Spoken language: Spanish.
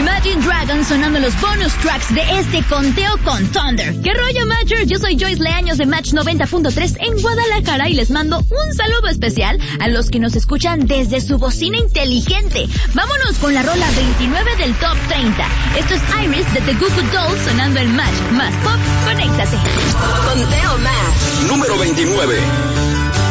Imagine Dragons sonando los bonus tracks de este conteo con Thunder. ¿Qué rollo, Matchers? Yo soy Joyce Leaños de Match 90.3 en Guadalajara y les mando un saludo especial a los que nos escuchan desde su bocina inteligente. Vámonos con la rola 29 del Top 30. Esto es Iris de The Goo Goo Dolls sonando en Match más Pop. Conéctate. Conteo Match. Número 29.